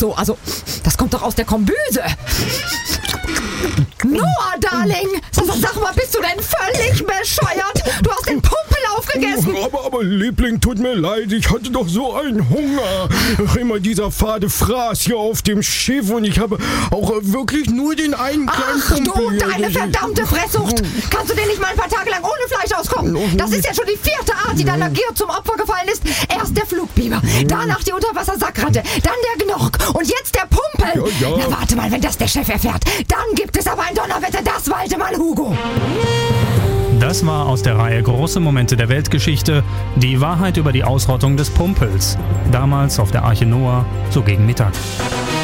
so? Also, das kommt doch aus der Kombüse. Noah, Darling! Sag mal, bist du denn völlig bescheuert? Du hast den Pumpel aufgegessen! Aber Liebling, tut mir leid, ich hatte doch so einen Hunger. Immer dieser fade Fraß hier auf dem Schiff und ich habe auch wirklich nur den einen kleinen Pumpel. Ach du, deine verdammte Fresssucht! Kannst du dir nicht mal ein paar Tage lang ohne Fleisch auskommen? Das ist ja schon die 4. Art, die deiner Gier zum Opfer gefallen ist. Erst der Flugbiber, danach die Unterwassersackratte, dann der Gnork und jetzt der Pumpel! Ja. Na warte mal, wenn das der Chef erfährt, dann gibt es aber ein Donnerwetter, das walte mal Hugo! Das war aus der Reihe Große Momente der Weltgeschichte, die Wahrheit über die Ausrottung des Pumpels. Damals auf der Arche Noah, so gegen Mittag.